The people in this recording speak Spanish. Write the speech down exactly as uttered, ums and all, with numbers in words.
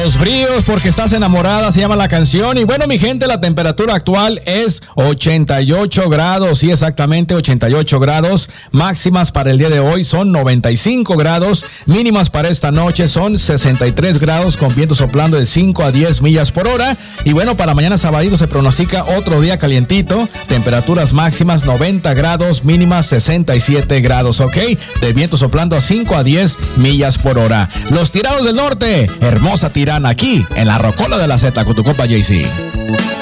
Los bríos porque estás enamorada, se llama la canción. Y bueno, mi gente, la temperatura actual es ochenta y ocho grados. Sí, exactamente, ochenta y ocho grados. Máximas para el día de hoy son noventa y cinco grados. Mínimas para esta noche son sesenta y tres grados con viento soplando de cinco a diez millas por hora. Y bueno, para mañana sabadito se pronostica otro día calientito. Temperaturas máximas noventa grados, mínimas sesenta y siete grados, ¿ok? De viento soplando a cinco a diez millas por hora. Los Tiranos del Norte, hermosa Tirana, aquí en la Rocola de la Z con tu compa Jay-Z.